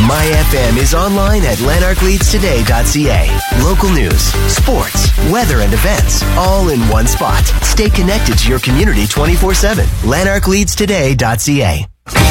My FM is online at lanarkleadstoday.ca. Local news, sports, weather, and events, all in one spot. Stay connected to your community 24/7. lanarkleadstoday.ca.